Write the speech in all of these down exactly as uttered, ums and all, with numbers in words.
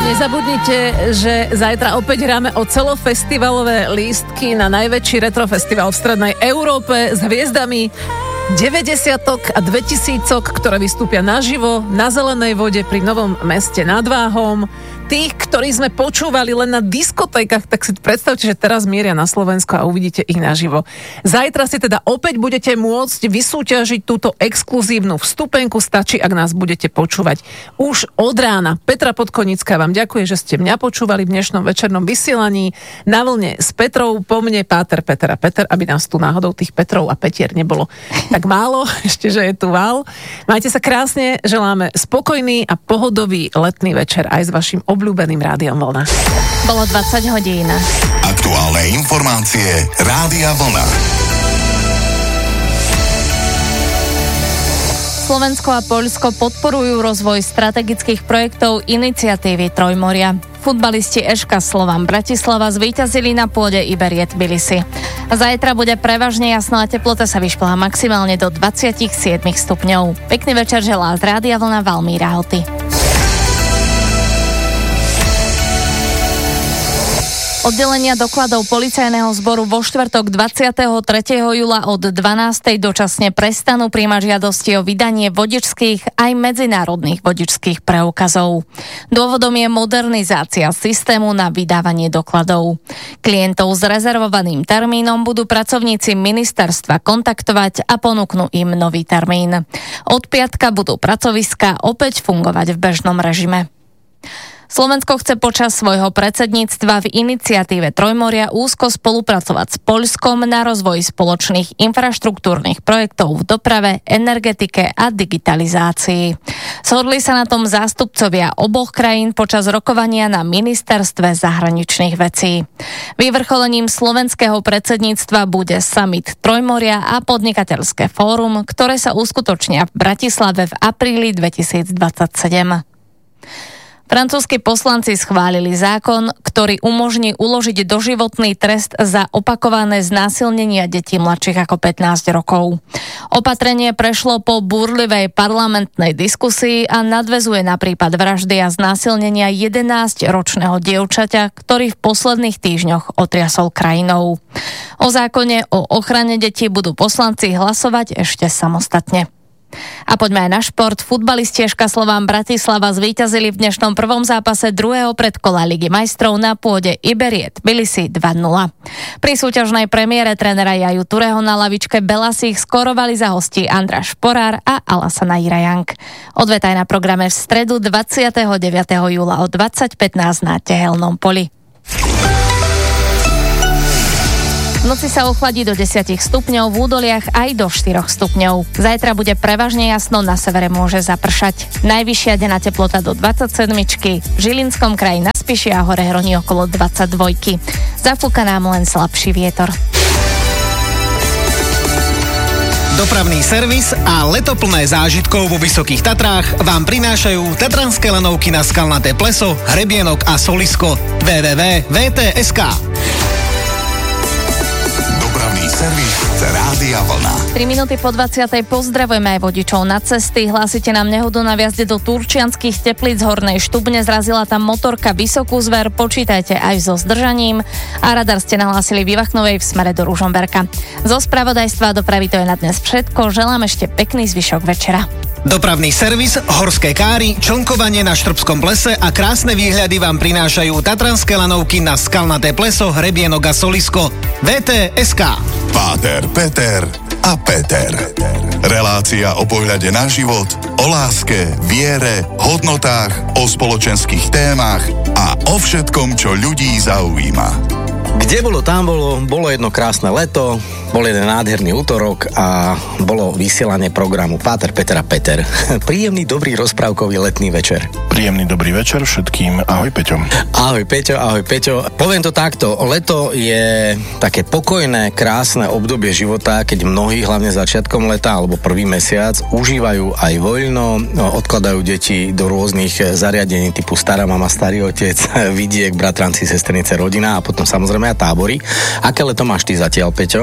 nezabudnite, že zajtra opäť hráme o celofestivalové lístky na najväčší retrofestival v strednej Európe s hviezdami deväťdesiatok a dvetisícok, ktoré vystúpia naživo na zelenej vode pri Novom Meste nad Váhom. Tých, ktorí sme počúvali len na diskotékach, tak si predstavte, že teraz mieria na Slovensko a uvidíte ich naživo. Zajtra si teda opäť budete môcť vysúťažiť túto exkluzívnu vstupenku, stačí, ak nás budete počúvať už od rána. Petra Podkonická vám ďakuje, že ste mňa počúvali v dnešnom večernom vysielaní. Na vlne s Petrou, po mne Páter, Peter a Peter, aby nás tu náhodou tých Petrov a Petier nebolo tak málo, ešte, že je tu Val. Majte sa krásne, želáme spokojný a pohodový letný večer aj s vašim obľúbeným Rádiom Vlna. Bolo dvadsať hodín. Aktuálne informácie Rádia Vlna. Slovensko a Poľsko podporujú rozvoj strategických projektov iniciatívy Trojmoria. Futbalisti eška Slovan Bratislava zvíťazili na pôde Iberiet Tbilisi. Zajtra bude prevažne jasno a teplota sa vyšplhá maximálne do dvadsaťsedem stupňov. Pekný večer želá z Rádia Vlna Valmíra Hoty. Oddelenia dokladov policajného zboru vo štvrtok dvadsiateho tretieho júla od dvanástej dočasne prestanú prijímať žiadosti o vydanie vodičských aj medzinárodných vodičských preukazov. Dôvodom je modernizácia systému na vydávanie dokladov. Klientov s rezervovaným termínom budú pracovníci ministerstva kontaktovať a ponúknú im nový termín. Od piatka budú pracoviská opäť fungovať v bežnom režime. Slovensko chce počas svojho predsedníctva v iniciatíve Trojmoria úzko spolupracovať s Poľskom na rozvoji spoločných infraštruktúrnych projektov v doprave, energetike a digitalizácii. Shodli sa na tom zástupcovia oboch krajín počas rokovania na ministerstve zahraničných vecí. Vyvrcholením slovenského predsedníctva bude summit Trojmoria a podnikateľské fórum, ktoré sa uskutočnia v Bratislave v apríli dvetisícdvadsaťsedem. Francúzski poslanci schválili zákon, ktorý umožní uložiť doživotný trest za opakované znásilnenia detí mladších ako pätnásť rokov. Opatrenie prešlo po búrlivej parlamentnej diskusii a nadväzuje na prípad vraždy a znásilnenia jedenásťročného dievčaťa, ktorý v posledných týždňoch otriasol krajinou. O zákone o ochrane detí budú poslanci hlasovať ešte samostatne. A poďme aj na šport. Futbalisti eška Slovan Bratislava zvíťazili v dnešnom prvom zápase druhého predkola Ligy majstrov na pôde Iberiet Tbilisi dva nula. Pri súťažnej premiére trénera Jaju Tureho na lavičke Belasích skorovali za hostí Andra Šporár a Alasana Irajank. Odvetaj na programe v stredu dvadsiateho deviateho júla o dvadsať pätnásť na Tehelnom poli. V noci sa ochladí do desať stupňov, v údoliach aj do štyri stupňov. Zajtra bude prevažne jasno, na severe môže zapršať. Najvyššia denná teplota do dvadsaťsedem, v Žilinskom kraji na Spiši a hore Hroni okolo dvadsaťdva. Zafúka nám len slabší vietor. Dopravný servis a leto plné zážitkov vo Vysokých Tatrách vám prinášajú tatranské lanovky na Skalnaté pleso, Hrebienok a Solisko. w w w bodka v t bodka es ká Servis Rádia Vlna. tri minúty po dvadsiatej pozdravujeme aj vodičov na cesty. Hlásite nám nehodu na vjazde do Turčianskych Teplíc Hornej Štubne. Zrazila tam motorka Vysokú Zver. Počítajte aj so zdržaním. A radar ste nahlásili v Ivachnovej v smere do Ružomberka. Zo spravodajstva dopravy to je na dnes všetko. Želám ešte pekný zvyšok večera. Dopravný servis, horské káry, člnkovanie na Štrbskom plese a krásne výhľady vám prinášajú tatranské lanovky na Skalnaté pleso, Hrebienok a Solisko. vé té es ká. Páter, Peter a Peter. Relácia o pohľade na život, o láske, viere, hodnotách, o spoločenských témach a o všetkom, čo ľudí zaujíma. Kde bolo, tam bolo, bolo jedno krásne leto, bol jeden nádherný útorok a bolo vysielanie programu Páter, Peter a Peter. Príjemný, dobrý, rozprávkový letný večer. Príjemný, dobrý večer všetkým. Ahoj, Peťo. Ahoj, Peťo, ahoj, Peťo. Poviem to takto, leto je také pokojné, krásne obdobie života, keď mnohí, hlavne začiatkom leta alebo prvý mesiac, užívajú aj voľno, odkladajú deti do rôznych zariadení typu stará mama, starý otec, vidiek, bratranci, sestrnice, rodina a potom samozrejme a tábory. Aké leto máš ty zatiaľ, Peťo?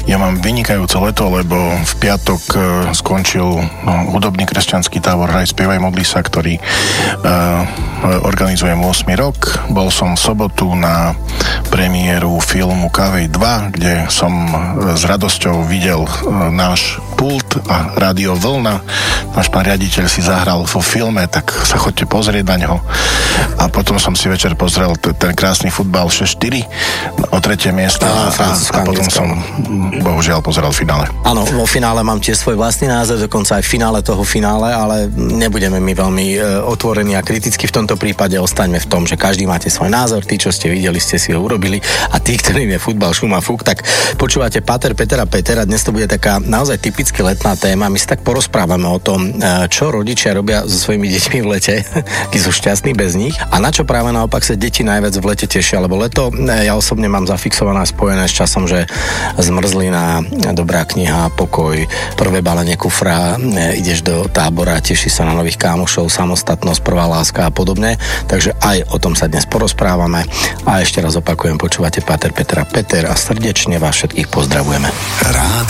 Ja mám vynikajúce leto, lebo v piatok uh, skončil no, hudobný kresťanský tábor Raj spievaj modli sa, ktorý uh, organizujem ôsmy rok. Bol som v sobotu na premiéru filmu Kávej dva, kde som uh, s radosťou videl uh, náš pult a rádio Vlna. Náš pán riaditeľ si zahral vo filme, tak sa choďte pozrieť na ňo. A potom som si večer pozrel t- ten krásny futbal šesť štyri o tretie miesto a, a, a potom som bohužiaľ pozeral finále. Áno, vo finále mám tiež svoj vlastný názor, dokonca aj v finále toho finále, ale nebudeme my veľmi e, otvorení a kriticky v tomto prípade, ostaňme v tom, že každý máte svoj názor, tí, čo ste videli, ste si ho urobili a tí, ktorým je futbal šum a fúk, tak počúvate Pater, Peter a Peter a dnes to bude taká naozaj typicky letná téma. My si tak porozprávame o tom, čo rodičia robia so svojimi deťmi v lete, akí sú šťastní bez nich a na čo práve naopak sa deti najviac v lete tešia, lebo leto ja osobne mám zafixované spojené s časom, že zmrzlina, dobrá kniha, pokoj, prvé balenie kufra, ideš do tábora, teší sa na nových kámošov, samostatnosť, prvá láska a podobne. Takže aj o tom sa dnes porozprávame a ešte raz opakujem, počúvate Pater, Peter a Peter a srdečne vás všetkých pozdravujeme. Rádio